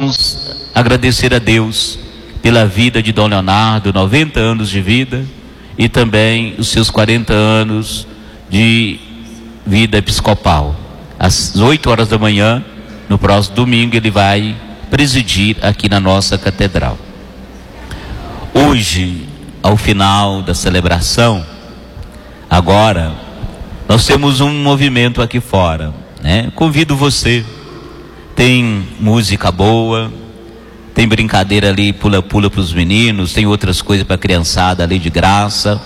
vamos agradecer a Deus pela vida de Dom Leonardo, 90 anos de vida, e também os seus 40 anos de vida episcopal. Às 8 horas da manhã, no próximo domingo, ele vai presidir aqui na nossa catedral. Hoje, ao final da celebração, agora, nós temos um movimento aqui fora, né? Convido você, tem música boa, tem brincadeira ali, pula-pula para os meninos, tem outras coisas para a criançada ali de graça,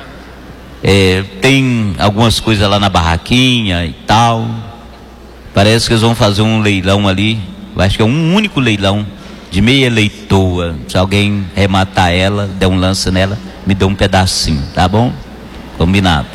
tem algumas coisas lá na barraquinha e tal. Parece que eles vão fazer um leilão ali, eu acho que é um único leilão de meia leitoa. Se alguém rematar ela, der um lance nela, me dê um pedacinho, tá bom? Combinado.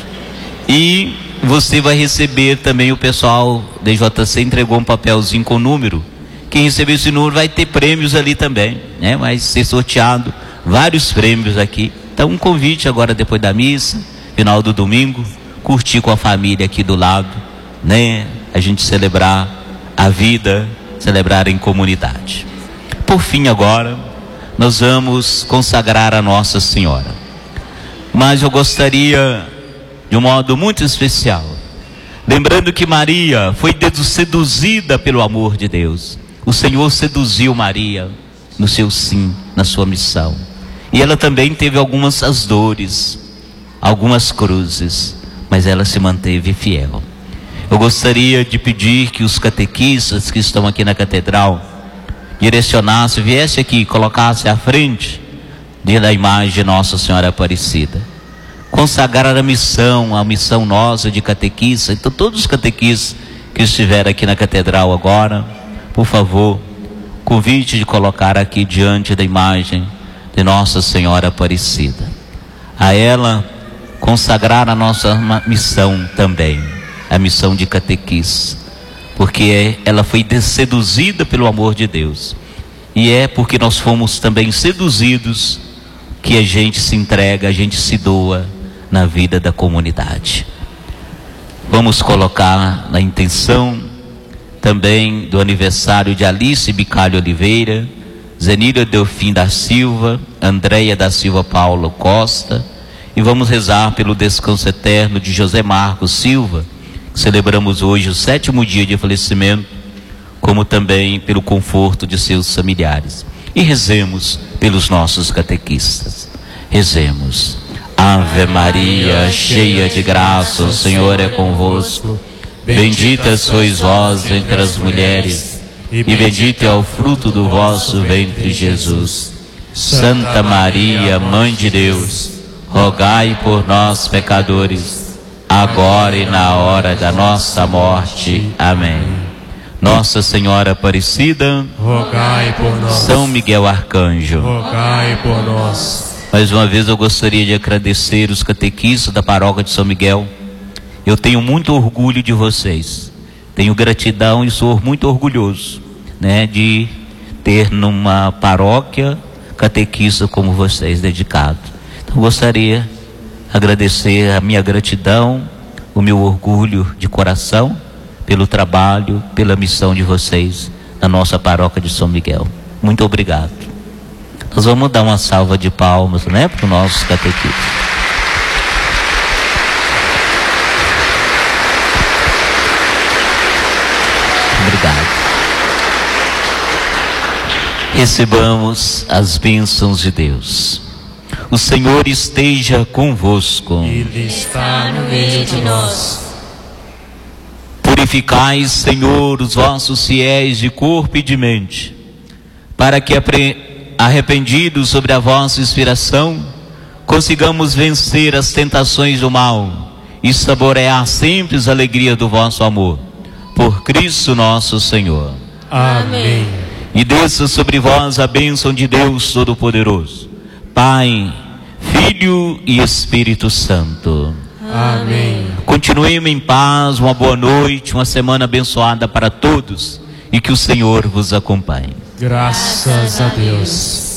E você vai receber também, o pessoal da JC entregou um papelzinho com número. Quem receber esse número vai ter prêmios ali também, né? Vai ser sorteado vários prêmios aqui. Então um convite agora depois da missa, final do domingo, curtir com a família aqui do lado, né? A gente celebrar a vida, celebrar em comunidade. Por fim agora, nós vamos consagrar a Nossa Senhora. Mas eu gostaria, de um modo muito especial, lembrando que Maria foi seduzida pelo amor de Deus. O Senhor seduziu Maria no seu sim, na sua missão. E ela também teve algumas dores, algumas cruzes, mas ela se manteve fiel. Eu gostaria de pedir que os catequistas que estão aqui na catedral direcionassem, viessem aqui, colocassem à frente da imagem de Nossa Senhora Aparecida. Consagrar a missão nossa de catequista. Então todos os catequistas que estiverem aqui na catedral agora, por favor, convite de colocar aqui diante da imagem de Nossa Senhora Aparecida. A ela consagrar a nossa missão também, a missão de catequista, porque ela foi seduzida pelo amor de Deus. E é porque nós fomos também seduzidos que a gente se entrega, a gente se doa na vida da comunidade. Vamos colocar na intenção também do aniversário de Alice Bicalho Oliveira, Zenília Delfim da Silva, Andréia da Silva Paulo Costa, e vamos rezar pelo descanso eterno de José Marcos Silva, que celebramos hoje o 7º dia de falecimento, como também pelo conforto de seus familiares. E rezemos pelos nossos catequistas. Rezemos. Ave Maria, cheia de graça, o Senhor é convosco. Bendita sois vós entre as mulheres, e bendito é o fruto do vosso ventre, Jesus. Santa Maria, Mãe de Deus, rogai por nós, pecadores, agora e na hora da nossa morte. Amém. Nossa Senhora Aparecida, rogai por nós. São Miguel Arcanjo, rogai por nós. Mais uma vez eu gostaria de agradecer os catequistas da paróquia de São Miguel. Eu tenho muito orgulho de vocês, tenho gratidão e sou muito orgulhoso, né, de ter numa paróquia catequista como vocês, dedicado. Então gostaria de agradecer a minha gratidão, o meu orgulho de coração pelo trabalho, pela missão de vocês na nossa paróquia de São Miguel. Muito obrigado. Nós vamos dar uma salva de palmas, né, para os nossos catequistas. Obrigado. Recebamos as bênçãos de Deus. O Senhor esteja convosco. Ele está no meio de nós. Purificai, Senhor, os vossos fiéis de corpo e de mente, para que, arrependidos sobre a vossa inspiração, consigamos vencer as tentações do mal e saborear sempre as alegrias do vosso amor. Por Cristo nosso Senhor. Amém. E desça sobre vós a bênção de Deus Todo-Poderoso, Pai, Filho e Espírito Santo. Amém. Continuemos em paz, uma boa noite, uma semana abençoada para todos, e que o Senhor vos acompanhe. Graças a Deus.